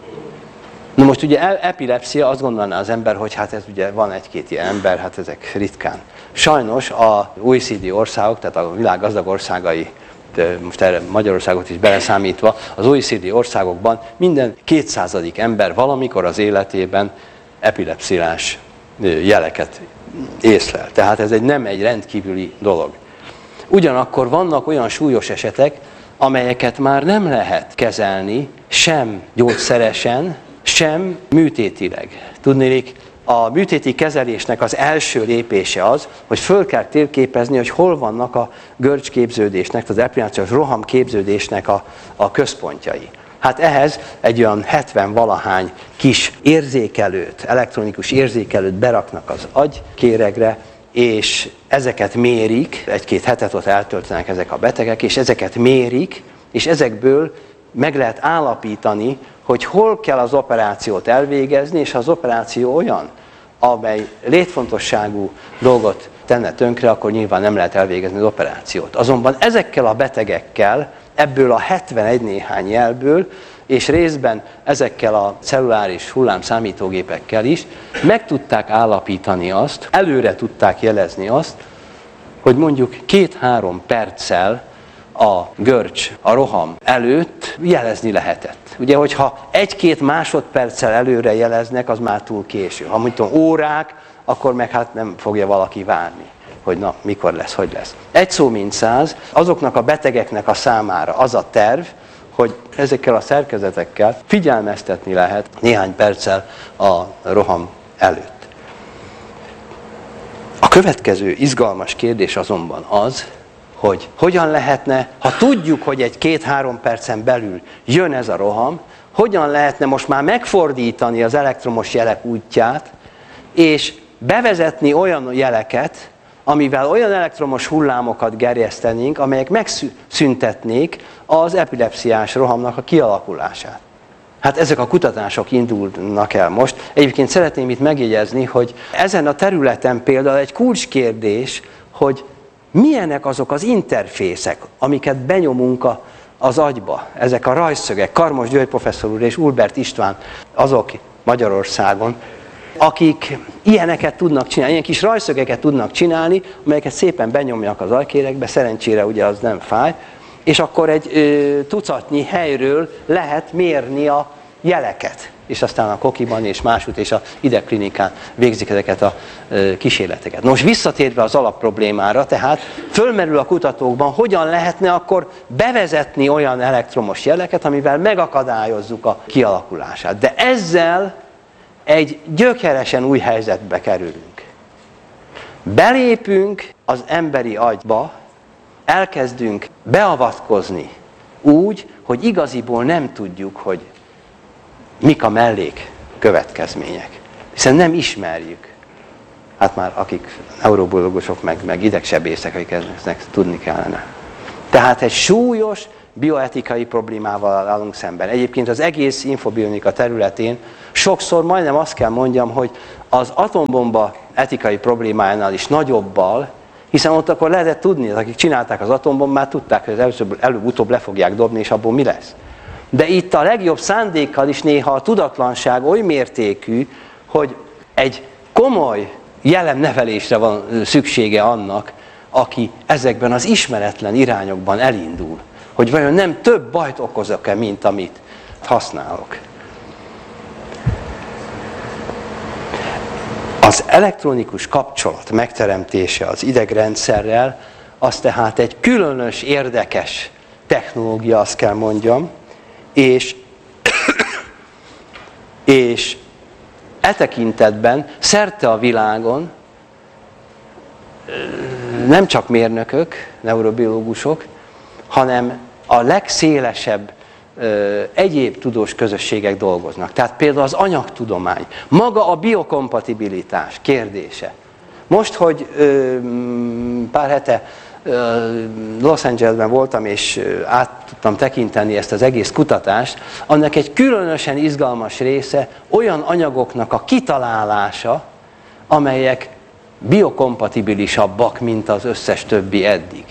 Na most ugye epilepsia, azt gondolná az ember, hogy hát ez ugye van egy-két ilyen ember, hát ezek ritkán. Sajnos a o e cé dé országok, tehát a világ gazdag országai, most erre Magyarországot is beleszámítva, az o e cé dé országokban minden kétszázadik ember valamikor az életében epilepsziás jeleket észlel. Tehát ez egy, nem egy rendkívüli dolog. Ugyanakkor vannak olyan súlyos esetek, amelyeket már nem lehet kezelni, sem gyógyszeresen, sem műtétileg. Tudnélik, a műtéti kezelésnek az első lépése az, hogy föl kell térképezni, hogy hol vannak a görcsképződésnek, az epilepsziás rohamképződésnek a, a központjai. Hát ehhez egy olyan hetven-valahány kis érzékelőt, elektronikus érzékelőt beraknak az agykéregre, és ezeket mérik, egy-két hetet ott eltöltenek ezek a betegek, és ezeket mérik, és ezekből meg lehet állapítani, hogy hol kell az operációt elvégezni, és ha az operáció olyan, amely létfontosságú dolgot tenne tönkre, akkor nyilván nem lehet elvégezni az operációt. Azonban ezekkel a betegekkel, ebből a hetvenegy néhány jelből, és részben ezekkel a celluláris hullámszámítógépekkel is meg tudták állapítani azt, előre tudták jelezni azt, hogy mondjuk két-három perccel a görcs, a roham előtt jelezni lehetett. Ugye, hogyha egy-két másodperccel előre jeleznek, az már túl késő. Ha mondjuk órák, akkor meg hát nem fogja valaki várni, hogy na, mikor lesz, hogy lesz. Egy szó mint száz, azoknak a betegeknek a számára az a terv, hogy ezekkel a szerkezetekkel figyelmeztetni lehet néhány perccel a roham előtt. A következő izgalmas kérdés azonban az, hogy hogyan lehetne, ha tudjuk, hogy egy két-három percen belül jön ez a roham, hogyan lehetne most már megfordítani az elektromos jelek útját, és bevezetni olyan jeleket, amivel olyan elektromos hullámokat gerjesztenénk, amelyek megszüntetnék az epilepsziás rohamnak a kialakulását. Hát ezek a kutatások indulnak el most. Egyébként szeretném itt megjegyezni, hogy ezen a területen például egy kulcskérdés, hogy milyenek azok az interfészek, amiket benyomunk a, az agyba. Ezek a rajzszögek, Karmos György professzor úr és Ulbert István, azok Magyarországon, akik ilyeneket tudnak csinálni, ilyen kis rajzszögeket tudnak csinálni, amelyeket szépen benyomják az agykéregbe, szerencsére ugye az nem fáj, és akkor egy ö, tucatnyi helyről lehet mérni a jeleket. És aztán a Kokiban és másút és a idegklinikán végzik ezeket a ö, kísérleteket. Nos, visszatérve az alapproblémára, tehát fölmerül a kutatókban, hogyan lehetne akkor bevezetni olyan elektromos jeleket, amivel megakadályozzuk a kialakulását. De ezzel egy gyökeresen új helyzetbe kerülünk. Belépünk az emberi agyba, elkezdünk beavatkozni úgy, hogy igaziból nem tudjuk, hogy mik a mellék következmények. Hiszen nem ismerjük. Hát már akik neurobiológusok, meg, meg idegsebészek, akik eznek tudni kellene. Tehát egy súlyos, bioetikai problémával állunk szemben. Egyébként az egész infobionika területén sokszor majdnem azt kell mondjam, hogy az atombomba etikai problémájánál is nagyobbal, hiszen ott akkor lehetett tudni, akik csinálták az atombombát, tudták, hogy előbb, előbb-utóbb le fogják dobni, és abból mi lesz. De itt a legjobb szándékkal is néha a tudatlanság oly mértékű, hogy egy komoly jellemnevelésre van szüksége annak, aki ezekben az ismeretlen irányokban elindul. Hogy vajon nem több bajt okozok-e, mint amit használok. Az elektronikus kapcsolat megteremtése az idegrendszerrel, az tehát egy különös, érdekes technológia, azt kell mondjam, és, és e tekintetben szerte a világon nem csak mérnökök, neurobiológusok, hanem a legszélesebb ö, egyéb tudós közösségek dolgoznak. Tehát például az anyagtudomány, maga a biokompatibilitás kérdése. Most, hogy ö, pár hete ö, Los Angelesben voltam, és át tudtam tekinteni ezt az egész kutatást, annak egy különösen izgalmas része olyan anyagoknak a kitalálása, amelyek biokompatibilisabbak, mint az összes többi eddig.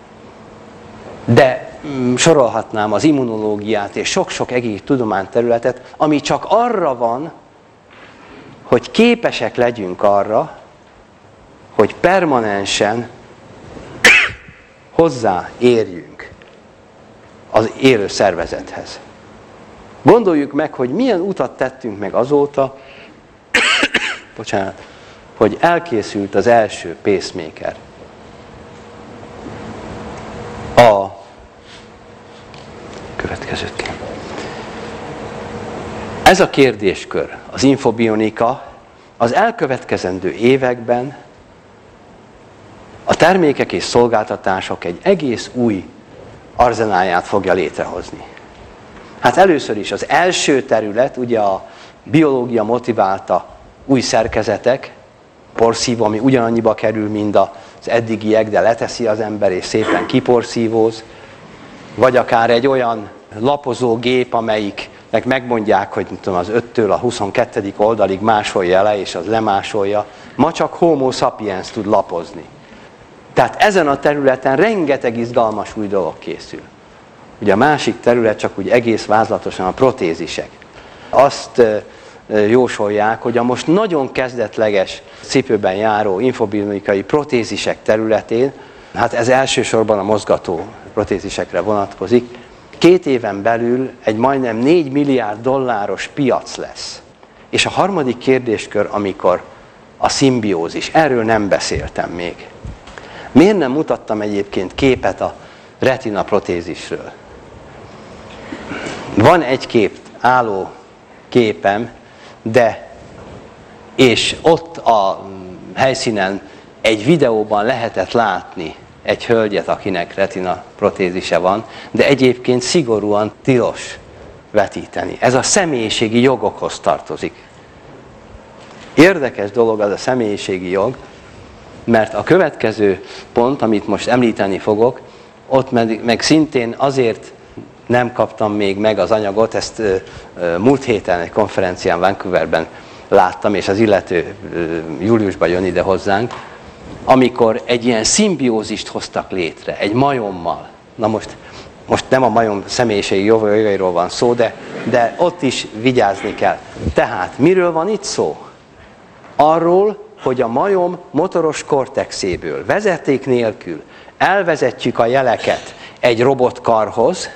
De mm, sorolhatnám az immunológiát és sok-sok egész tudományterületet, ami csak arra van, hogy képesek legyünk arra, hogy permanensen hozzáérjünk az élő szervezethez. Gondoljuk meg, hogy milyen utat tettünk meg azóta, bocsánat, hogy elkészült az első pacemaker. A következőt kell. Ez a kérdéskör, az infobionika, az elkövetkezendő években a termékek és szolgáltatások egy egész új arzenáját fogja létrehozni. Hát először is az első terület, ugye a biológia motiválta új szerkezetek, porszívó, ami ugyanannyiba kerül, mint az eddigiek, de leteszi az ember, és szépen kiporszívóz, vagy akár egy olyan lapozógép, amelyiknek megmondják, hogy tudom, az öttől a huszonkettedik oldalig másolja le, és az lemásolja. Ma csak Homo sapiens tud lapozni. Tehát ezen a területen rengeteg izgalmas új dolog készül. Ugye a másik terület csak úgy egész vázlatosan a protézisek. Azt jósolják, hogy a most nagyon kezdetleges cipőben járó infobionikai protézisek területén, hát ez elsősorban a mozgató protézisekre vonatkozik, két éven belül egy majdnem négy milliárd dolláros piac lesz. És a harmadik kérdéskör, amikor a szimbiózis, erről nem beszéltem még. Miért nem mutattam egyébként képet a retina protézisről? Van egy kép, álló képem, de, és ott a helyszínen egy videóban lehetett látni egy hölgyet, akinek retina protézise van, de egyébként szigorúan tilos vetíteni. Ez a személyiségi jogokhoz tartozik. Érdekes dolog az a személyiségi jog, mert a következő pont, amit most említeni fogok, ott meg, meg szintén azért nem kaptam még meg az anyagot, ezt ö, ö, múlt héten egy konferencián Vancouverben láttam, és az illető ö, júliusban jön ide hozzánk, amikor egy ilyen szimbiózist hoztak létre, egy majommal. Na most, most nem a majom személyiségi jogairól van szó, de, de ott is vigyázni kell. Tehát miről van itt szó? Arról, hogy a majom motoros kortexéből vezeték nélkül elvezetjük a jeleket egy robotkarhoz,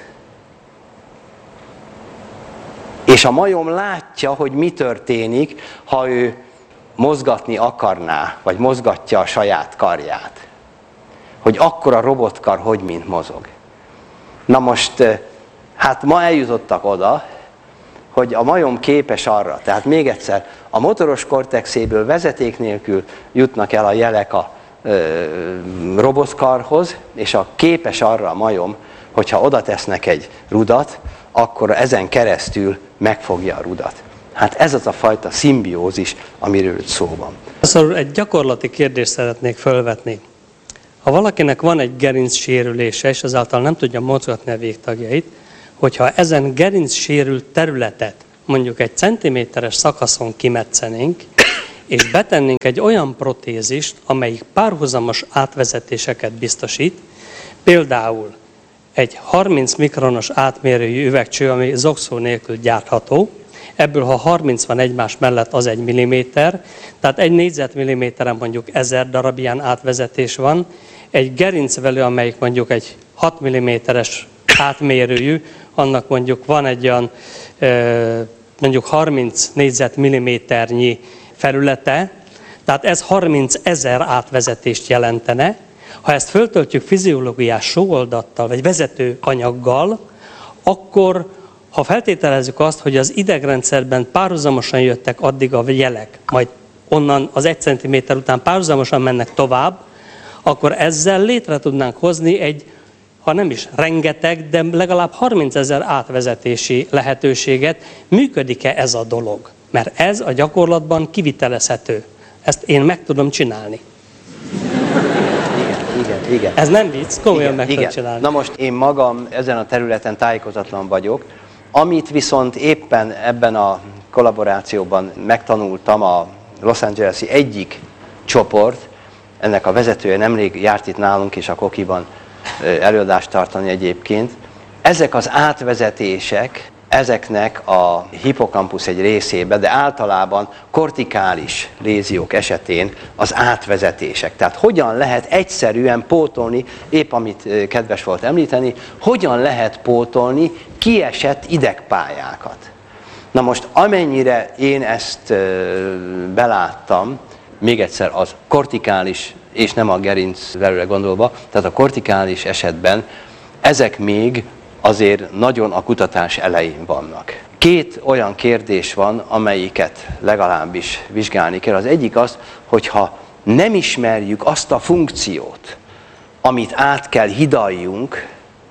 és a majom látja, hogy mi történik, ha ő mozgatni akarná, vagy mozgatja a saját karját. Hogy akkor a robotkar hogy mint mozog. Na most, hát ma eljutottak oda, hogy a majom képes arra, tehát még egyszer, a motoros kortexéből vezeték nélkül jutnak el a jelek a ö, robotkarhoz, és a képes arra a majom, hogyha oda tesznek egy rudat, akkor ezen keresztül megfogja a rudat. Hát ez az a fajta szimbiózis, amiről szó van. Szóval egy gyakorlati kérdést szeretnék felvetni. Ha valakinek van egy gerincsérülése, és ezáltal nem tudja mozgatni a végtagjait, hogyha ezen gerincsérült területet mondjuk egy centiméteres szakaszon kimetszenénk, és betennénk egy olyan protézist, amelyik párhuzamos átvezetéseket biztosít, például egy harminc mikronos átmérőjű üvegcső, ami zokszó nélkül gyártható, ebből ha harminc van egymás mellett, az egy milliméter, tehát egy négyzetmilliméteren mondjuk ezer darab ilyen átvezetés van, egy gerincvelő, amelyik mondjuk egy hat milliméteres átmérőjű, annak mondjuk van egy olyan mondjuk harminc négyzetmilliméternyi felülete, tehát ez harminc ezer átvezetést jelentene. Ha ezt föltöltjük fiziológiás sóoldattal, vagy vezető anyaggal, akkor ha feltételezzük azt, hogy az idegrendszerben párhuzamosan jöttek addig a jelek, majd onnan az egy centiméter után párhuzamosan mennek tovább, akkor ezzel létre tudnánk hozni egy, ha nem is rengeteg, de legalább harminc ezer átvezetési lehetőséget. Működik-e ez a dolog? Mert ez a gyakorlatban kivitelezhető. Ezt én meg tudom csinálni. Igen, igen, igen. Ez nem vicc, komolyan igen, meg igen. tudom csinálni. Na most én magam ezen a területen tájékozatlan vagyok. Amit viszont éppen ebben a kollaborációban megtanultam, a Los Angeles-i egyik csoport, ennek a vezetője nemrég járt itt nálunk és a Kokiban előadást tartani egyébként. Ezek az átvezetések, ezeknek a hippocampus egy részébe, de általában kortikális léziók esetén az átvezetések. Tehát hogyan lehet egyszerűen pótolni, épp amit kedves volt említeni, hogyan lehet pótolni kiesett idegpályákat. Na most amennyire én ezt beláttam, még egyszer az kortikális, és nem a gerincvelőre gondolva, tehát a kortikális esetben ezek még azért nagyon a kutatás elején vannak. Két olyan kérdés van, amelyiket legalábbis vizsgálni kell. Az egyik az, hogyha nem ismerjük azt a funkciót, amit át kell hidaljunk,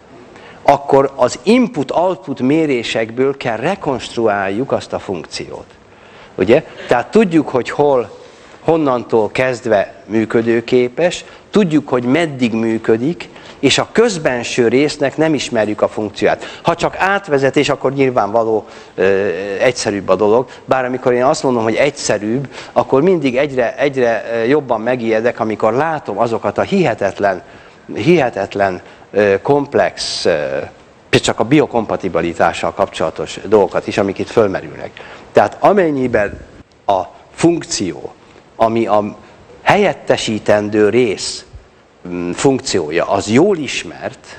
akkor az input-output mérésekből kell rekonstruáljuk azt a funkciót. Ugye? Tehát tudjuk, hogy hol, honnantól kezdve működőképes, tudjuk, hogy meddig működik, és a közbenső résznek nem ismerjük a funkcióját. Ha csak átvezetés, akkor nyilvánvaló ö, egyszerűbb a dolog, bár amikor én azt mondom, hogy egyszerűbb, akkor mindig egyre, egyre jobban megijedek, amikor látom azokat a hihetetlen, hihetetlen ö, komplex, ö, csak a biokompatibilitással kapcsolatos dolgokat is, amik itt fölmerülnek. Tehát amennyiben a funkció, ami a helyettesítendő rész funkciója, az jól ismert,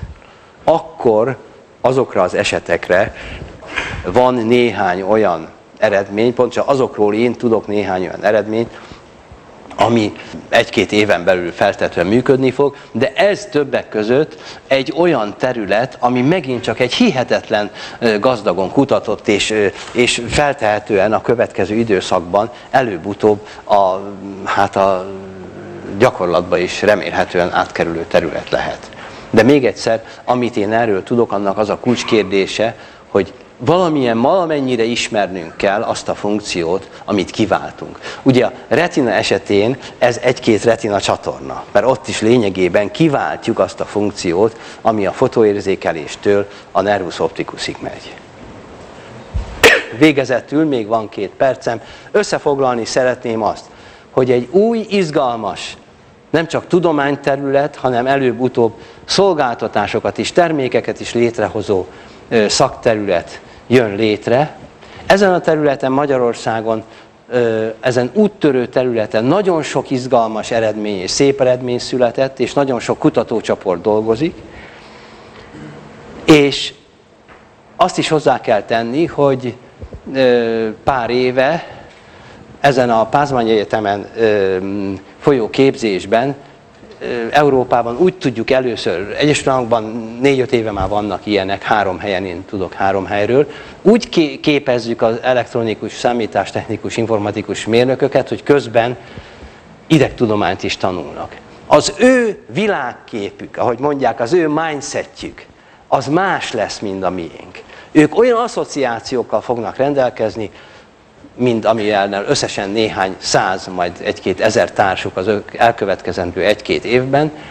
akkor azokra az esetekre van néhány olyan eredmény, pontosan azokról én tudok néhány olyan eredményt, ami egy-két éven belül feltétlenül működni fog, de ez többek között egy olyan terület, ami megint csak egy hihetetlen gazdagon kutatott, és, és feltehetően a következő időszakban előbb-utóbb a, hát a gyakorlatba is remélhetően átkerülő terület lehet. De még egyszer, amit én erről tudok, annak az a kulcskérdése, hogy valamilyen, valamennyire ismernünk kell azt a funkciót, amit kiváltunk. Ugye a retina esetén ez egy-két retina csatorna, mert ott is lényegében kiváltjuk azt a funkciót, ami a fotóérzékeléstől a nervus opticusig megy. Végezetül, még van két percem, összefoglalni szeretném azt, hogy egy új, izgalmas, nem csak tudományterület, hanem előbb-utóbb szolgáltatásokat is, termékeket is létrehozó szakterület jön létre. Ezen a területen Magyarországon, ezen úttörő területen nagyon sok izgalmas eredmény és szép eredmény született, és nagyon sok kutatócsoport dolgozik. És azt is hozzá kell tenni, hogy pár éve ezen a Pázmány Egyetemen folyó képzésben Európában úgy tudjuk először, Egyesült Államokban négy-öt éve már vannak ilyenek, három helyen, én tudok három helyről, úgy képezzük az elektronikus, számítástechnikus, informatikus mérnököket, hogy közben idegtudományt is tanulnak. Az ő világképük, ahogy mondják, az ő mindsetjük, az más lesz, mint a miénk. Ők olyan asszociációkkal fognak rendelkezni, mint amilyennel összesen néhány száz, majd egy-két ezer társuk az elkövetkezendő egy-két évben,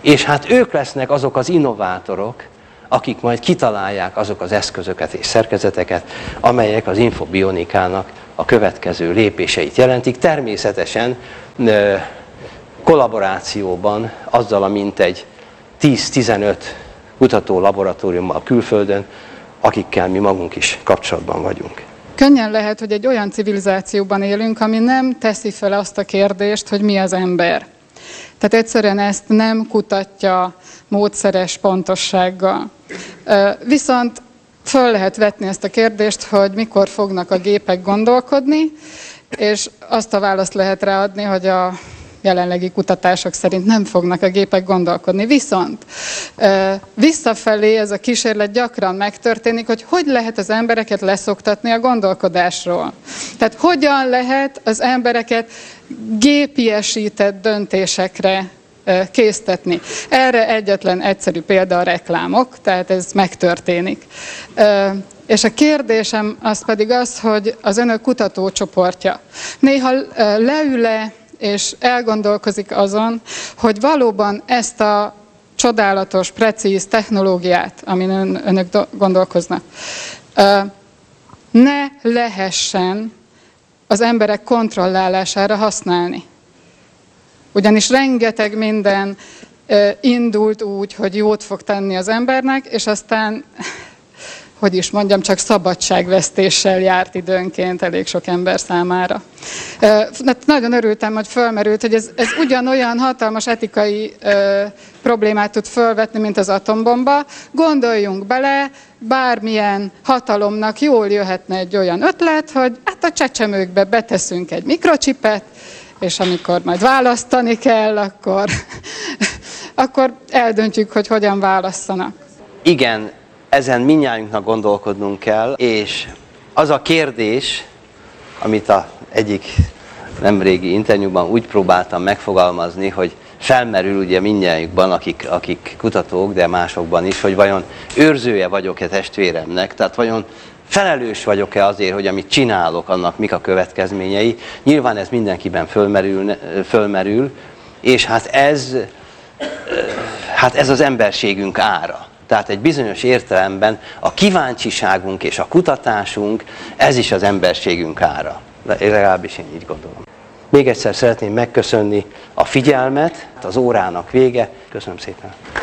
És hát ők lesznek azok az innovátorok, akik majd kitalálják azok az eszközöket és szerkezeteket, amelyek az infobionikának a következő lépéseit jelentik. Természetesen kollaborációban azzal a mintegy tíz-tizenöt kutató laboratóriummal külföldön, akikkel mi magunk is kapcsolatban vagyunk. Könnyen lehet, hogy egy olyan civilizációban élünk, ami nem teszi fel azt a kérdést, hogy mi az ember. Tehát egyszerűen ezt nem kutatja módszeres pontossággal. Viszont föl lehet vetni ezt a kérdést, hogy mikor fognak a gépek gondolkodni, és azt a választ lehet ráadni, hogy a jelenlegi kutatások szerint nem fognak a gépek gondolkodni. Viszont visszafelé ez a kísérlet gyakran megtörténik, hogy hogy lehet az embereket leszoktatni a gondolkodásról. Tehát hogyan lehet az embereket gépiesített döntésekre késztetni. Erre egyetlen egyszerű példa a reklámok, tehát ez megtörténik. És a kérdésem az pedig az, hogy az önök kutatócsoportja néha leül-e és elgondolkozik azon, hogy valóban ezt a csodálatos, precíz technológiát, amin ön, önök do, gondolkoznak, ne lehessen az emberek kontrollálására használni. Ugyanis rengeteg minden indult úgy, hogy jót fog tenni az embernek, és aztán, hogy is mondjam, csak szabadságvesztéssel járt időnként elég sok ember számára. Nagyon örültem, hogy fölmerült, hogy ez, ez ugyanolyan hatalmas etikai ö, problémát tud fölvetni, mint az atombomba. Gondoljunk bele, bármilyen hatalomnak jól jöhetne egy olyan ötlet, hogy hát a csecsemőkbe beteszünk egy mikrocsipet, és amikor majd választani kell, akkor, akkor eldöntjük, hogy hogyan válasszanak. Igen, ezen mindnyájunknak gondolkodnunk kell, és az a kérdés, amit az egyik nemrégi interjúban úgy próbáltam megfogalmazni, hogy felmerül ugye mindnyájukban, akik, akik kutatók, de másokban is, hogy vajon őrzője vagyok-e testvéremnek, tehát vajon felelős vagyok-e azért, hogy amit csinálok, annak mik a következményei. Nyilván ez mindenkiben fölmerül, fölmerül és hát ez, hát ez az emberségünk ára. Tehát egy bizonyos értelemben a kíváncsiságunk és a kutatásunk, ez is az emberségünk ára. De legalábbis én így gondolom. Még egyszer szeretném megköszönni a figyelmet, az órának vége. Köszönöm szépen.